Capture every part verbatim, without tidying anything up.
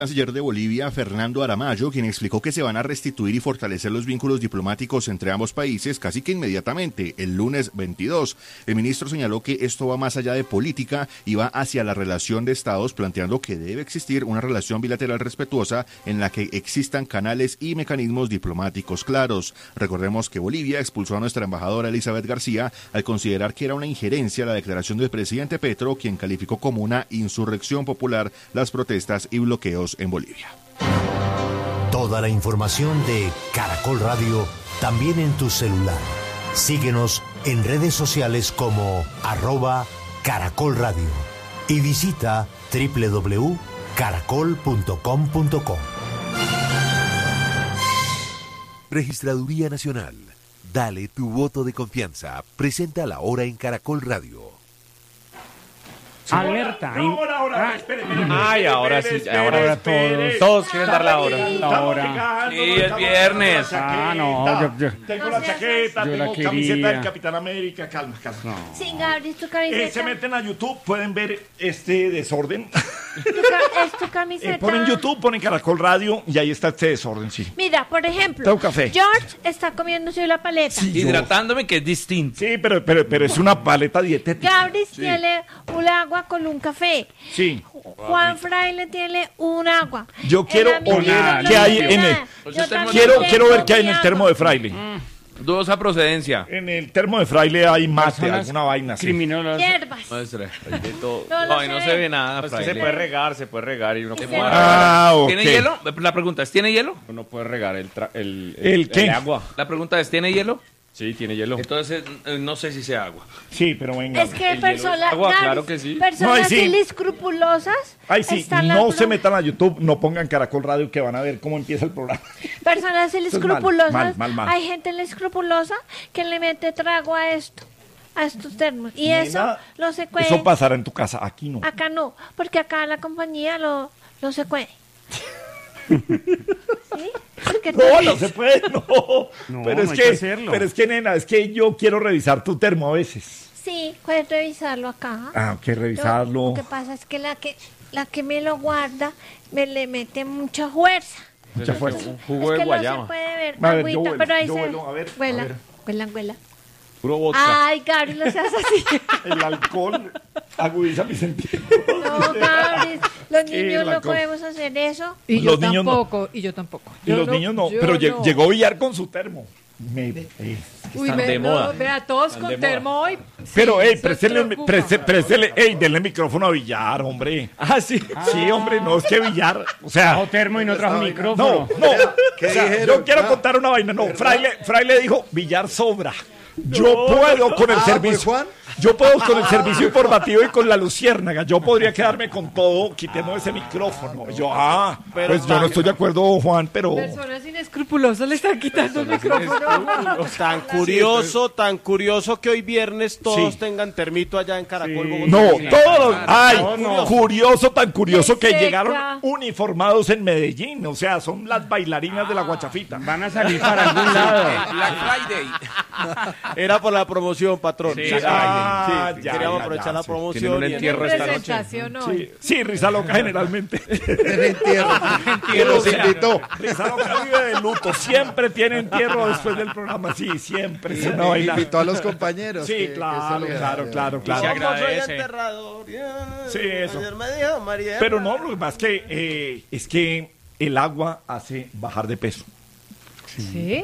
Canciller de Bolivia, Fernando Aramayo, quien explicó que se van a restituir y fortalecer los vínculos diplomáticos entre ambos países casi que inmediatamente, el lunes veintidós. El ministro señaló que esto va más allá de política y va hacia la relación de estados, planteando que debe existir una relación bilateral respetuosa en la que existan canales y mecanismos diplomáticos claros. Recordemos que Bolivia expulsó a nuestra embajadora Elizabeth García al considerar que era una injerencia la declaración del presidente Petro, quien calificó como una insurrección popular las protestas y bloqueos en Bolivia. Toda la información de Caracol Radio también en tu celular. Síguenos en redes sociales como arroba Caracol Radio y visita doble u doble u doble u punto caracol punto com punto co. Registraduría Nacional. Dale tu voto de confianza. Presenta la hora en Caracol Radio. Alerta. No, ahora, ahora, espere, espere, Ay, ahora sí, ahora todos, todos quieren dar la hora. La hora. Sí, es viernes. Ah, no, yo, yo. Tengo la chaqueta, Yo la tengo quería. camiseta del Capitán América, calma, calma. No. Sí, Gabriel, tu Eh, camiseta. se meten a YouTube, pueden ver este desorden. Tu ca- es tu camiseta. Eh, ponen YouTube, ponen Caracol Radio y ahí está este desorden, sí. Mira, por ejemplo, Tengo café. George está comiéndose la paleta. Sí, yo- Hidratándome, que es distinto. Sí, pero, pero, pero es una paleta dietética. Gabriel tiene un agua con un café. Sí. Juan Fraile tiene un agua. Yo quiero El amigo oler no qué lo hay tiene en el- nada. Pues Yo yo tengo- también Quiero, quiero ver qué hay en mi el termo agua. de Fraile. Dudosa procedencia. En el termo de Fraile hay más de Son las alguna vaina así. Criminales. Hierbas. Muestre, hay de todo. No lo Ay, no sé. se ve nada, Pues que se fraile. puede regar, se puede regar y uno Se puede puede regar. Ah, ok. ¿Tiene hielo? La pregunta es, ¿tiene hielo? Uno puede regar el, tra- el, ¿El qué? agua. La pregunta es, ¿tiene hielo? Sí, tiene hielo. Entonces, eh, no sé si sea agua. Sí, pero venga. Es que El personas, hielo es agua, Gabriel, claro que sí. No, ahí personas sí. inescrupulosas. Ay, sí, están no la- se metan a YouTube, no pongan Caracol Radio que van a ver cómo empieza el programa. Personas mal, inescrupulosas. mal, mal, mal. Hay gente inescrupulosa que le mete trago a esto, a estos termos. Y Nena, eso lo se cuece. Eso pasará en tu casa, aquí no. Acá no, porque acá la compañía lo, lo se cuece. ¿Sí? Porque No, tú- no se puede, no. No, pero no es hay que, que hacerlo. pero es que, nena, es que yo quiero revisar tu termo a veces. Sí, puedes revisarlo acá. Ah, que revisarlo. Lo que pasa es que la que la que me lo guarda me le mete mucha fuerza. Mucha fuerza. Un Es jugo que de no se guayaba. puede ver, A ver, yo agüita, huelo, pero ahí yo se huelo, a ver, a huela, ver. huela, huela. Puro vodka. Ay, Gabriel, no seas así. El alcohol agudiza mi sentido. No, Gabriel, los ¿Qué, niños la no co- podemos hacer eso. Y Los yo niños no. tampoco, y yo tampoco. Y Yo los niños no, yo pero lle- no. llegó Villar con su termo. Me- eh. Uy, están ve, de no, moda. vea, todos Están con de moda. termo hoy. Pero, Sí, ey, eso préstele, preocupa. préstele, préstele, ey, denle el micrófono a Villar, hombre. Ah, sí. Sí, hombre, no es que Villar, o sea, Trajo termo y no trajo micrófono. no, no. O sea, yo quiero contar una vaina. No, Fraile, Fraile dijo, Villar sobra. Yo puedo con el Ah, servicio. pues, Juan. Yo puedo con el servicio informativo y con la luciérnaga. Yo podría quedarme con todo, quitemos ese micrófono. Yo, ah, pues yo no estoy de acuerdo, Juan, pero. Personas inescrupulosas le están quitando el micrófono. Tan curioso, tan curioso que hoy viernes todos Sí. tengan termito allá en Caracol, Sí. Bogotá. No, Sí, todos. Ay, todos no. curioso, tan curioso Qué que seca. llegaron uniformados en Medellín. O sea, son las bailarinas de la guachafita. Van a salir para algún lado. Black Friday. Era por la promoción, patrón. Sí, Sí, ah, sí, ya, queríamos ya, aprovechar ya, la sí. promoción. Tienen un y- entierro esta noche. Presentación hoy. Sí, sí, risa loca generalmente. El entierro. Que los invitó. Risa loca vive de luto. Siempre tiene entierro después del programa. Sí, siempre. Sí, no, baila. Invitó a los compañeros. Sí, que- que claro, salieran. claro, claro, claro. se ¿Cómo soy agradece. enterrador? Ya. Sí, eso. Ayer me dijo María. Pero no, lo que pasa es que, eh, es que el agua hace bajar de peso. ¿Sí?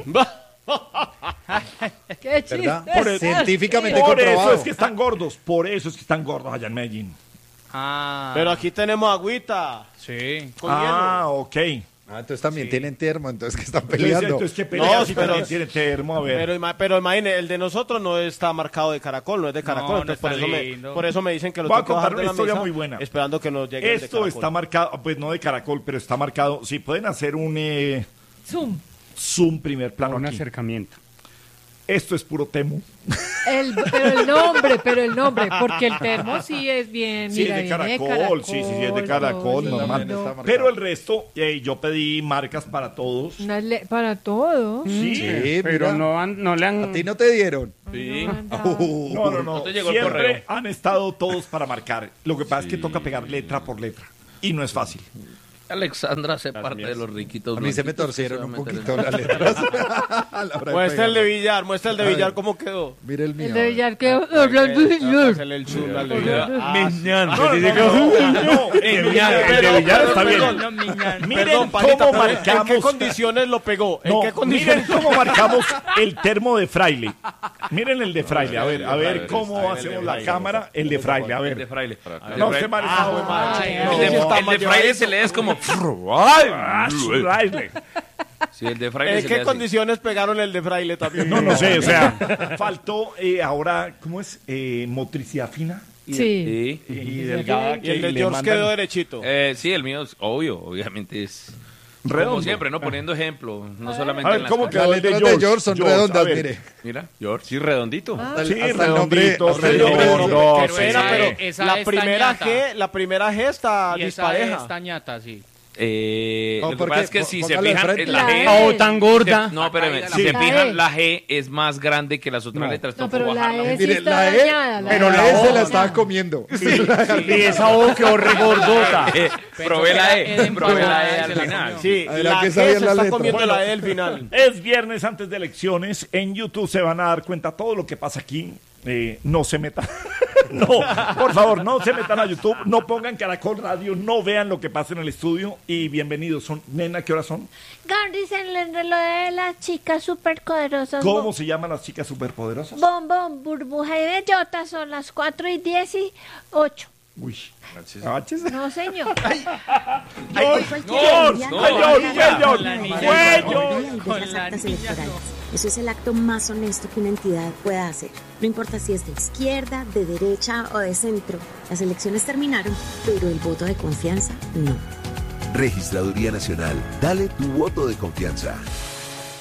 Qué chiste. ¿Verdad? Por eso- Científicamente Por comprobado. eso es que están gordos. Por eso es que están gordos allá en Medellín. Ah. Pero aquí tenemos agüita Sí. con Ah, ok. Ah, entonces también tienen termo, entonces que están Entonces, peleando. entonces ¿qué pelea No, si pero- también tiene termo? A ver. Pero, ima- pero imagine, el de nosotros no está marcado de caracol, no es de caracol. No, no entonces por, está eso me, lindo. por eso me dicen que lo Voy a tengo que contar bajar de una la historia mesa, muy buena. esperando que nos llegue el de Esto caracol. está marcado, pues no de caracol, pero está marcado. Si pueden hacer un eh, Zoom. zoom primer plano Un aquí. acercamiento. Esto es puro temo. El, pero el nombre, pero el nombre, porque el termo sí es bien, Sí, mira, es de viene caracol, sí, sí, sí, es de caracol, todo normal. lindo. Está marcado. Pero el resto, eh, yo pedí marcas para todos. Una le- para todo. Sí. Sí, Pero mira. no, han- no le han... A ti no te dieron. Sí. Uh, No, no, no. No te llegó el Siempre correo. han estado todos para marcar. Lo que pasa es que toca pegar letra por letra. Y no es fácil. Alexandra hace parte de los riquitos. A mí se me blanquitos torcieron que un se van a poquito meter las letras. A la hora de Muestra el de pegarlo. Villar, muestra el de A ver. Villar cómo quedó. Mire el mío. El de Villar que... Hacerle el zoom al de Villar. Ah, Miñán. No, no, no, no, el de Villar, el de Villar está bien. Miren Perdón, cómo Panita, pero ¿en marcamos. qué condiciones lo pegó? ¿En No, qué condiciones? miren cómo marcamos el termo de Fraile. Miren el de Fraile, a ver, a ver Fraile, cómo está bien, hacemos el de la Fraile. cámara, el de Fraile, a El de ver. Fraile. No, usted Ah, güey, marcado. madre. Ay, No, El de, sí está el más de Fraile llevadito. se lee es como... Ah, Fraile. Sí, el de Fraile ¿En se qué lee así. condiciones pegaron el de Fraile también? No, no sé, o sea, faltó eh, ahora, ¿cómo es? Eh, motricidad fina y, Sí. Sí. y delgada. Y el de le George mandan quedó derechito. Eh, sí, el mío es obvio, obviamente es... redondo. Como siempre, ¿no? Poniendo ejemplo, no solamente A ver, en las ¿cómo cosas. quedó Las el de letras de George? George son George, a redondas, ver. mire. Mira, George, sí, redondito. Hasta el- Sí, hasta el nombre- redondito, hasta el nombre- redondo, Pero sí. era, pero Esa la está primera ñata. G, la primera G está Y esa dispareja. es tañata, sí. Eh, No, lo que ¿por pasa qué? es que si se Póngalo de fijan, frente. la La G... E. Oh, tan gorda. No, espérame, Ahí si se la fijan, E. la G es más grande que las otras No. letras. No, tocó pero la bajarla. E sí Mire, está la E, dañada. pero E la E está se la estaba dañada. comiendo. Y esa O quedó regordota. Eh, probé la E, probé la E al final. Sí, Adelante, la que G sabía se la está letra. comiendo Bueno. la E del final. Es viernes antes de elecciones. En YouTube se van a dar cuenta todo lo que pasa aquí. Eh, no se metan. No, por favor, no se metan a YouTube. No pongan Caracol Radio. No vean lo que pasa en el estudio. Y bienvenidos. Son, nena, ¿qué horas son? Gardis en el reloj de las chicas superpoderosas. ¿Cómo se llaman las chicas superpoderosas? Bombón, burbuja y bellota son las cuatro y diez y ocho. Uy. Achis. No, señor. Ay, Cualquier George, día, ay, George, cualquier George, día, George, cualquier cuello. día de las actas electorales. Eso es el acto más honesto que una entidad pueda hacer. No importa si es de izquierda, de derecha o de centro. Las elecciones terminaron, pero el voto de confianza no. Registraduría Nacional. Dale tu voto de confianza.